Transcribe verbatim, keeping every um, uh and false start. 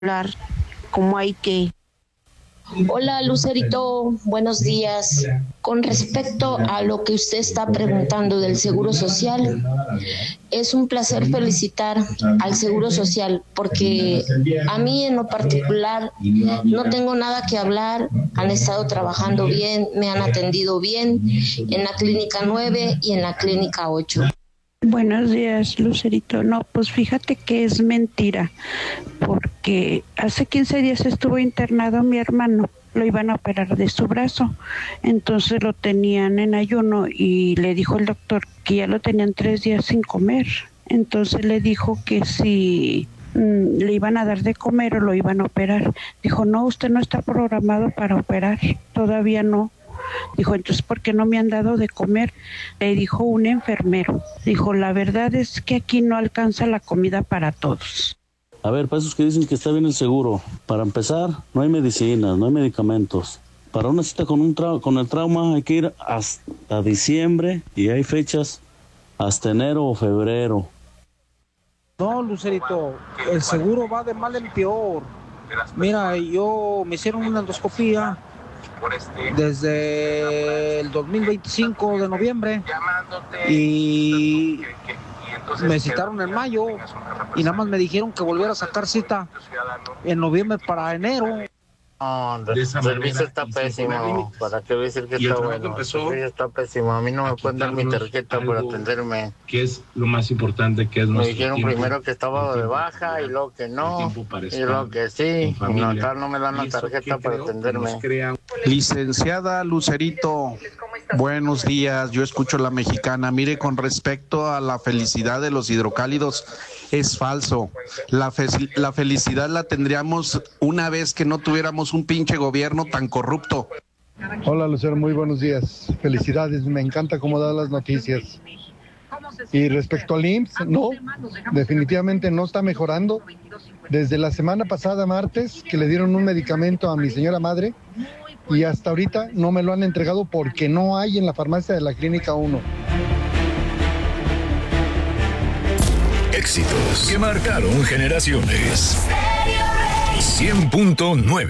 hablar como hay que. Hola Lucerito, buenos días. Con respecto a lo que usted está preguntando del Seguro Social, es un placer felicitar al Seguro Social porque a mí en lo particular no tengo nada que hablar, han estado trabajando bien, me han atendido bien en la clínica nueve y en la clínica ocho. Buenos días, Lucerito. No, pues fíjate que es mentira, porque hace quince días estuvo internado mi hermano, lo iban a operar de su brazo, entonces lo tenían en ayuno y le dijo el doctor que ya lo tenían tres días sin comer, entonces le dijo que si mmm, le iban a dar de comer o lo iban a operar. Dijo, no, usted no está programado para operar, todavía no. Dijo, entonces, ¿por qué no me han dado de comer? Le dijo un enfermero. Dijo, la verdad es que aquí no alcanza la comida para todos. A ver, para esos que dicen que está bien el seguro, para empezar, no hay medicinas, no hay medicamentos. Para una cita con, un trau- con el trauma hay que ir hasta diciembre y hay fechas hasta enero o febrero. No, Lucerito, el seguro va de mal en peor. Mira, yo me hicieron una endoscopía desde el dos mil veinticinco de noviembre y me citaron en mayo y nada más me dijeron que volviera a sacar cita en noviembre para enero. No, el servicio está pésimo. ¿Para qué voy a decir que está bueno? El servicio está pésimo. A mí no me pueden dar mi tarjeta por atenderme. ¿Qué es lo más importante que es Me nuestro dijeron tiempo, primero que estaba de baja y luego que no. Y luego que sí. No, acá no me dan la tarjeta para atenderme. Licenciada Lucerito, buenos días. Yo escucho La Mexicana. Mire, con respecto a la felicidad de los hidrocálidos, es falso. La, fe- la felicidad la tendríamos una vez que no tuviéramos un pinche gobierno tan corrupto. Hola Lucero, muy buenos días. Felicidades, me encanta cómo da las noticias. Y respecto al I M S S, no, definitivamente no está mejorando. Desde la semana pasada, martes, que le dieron un medicamento a mi señora madre y hasta ahorita no me lo han entregado porque no hay en la farmacia de la Clínica uno. Éxitos que marcaron generaciones. cien punto nueve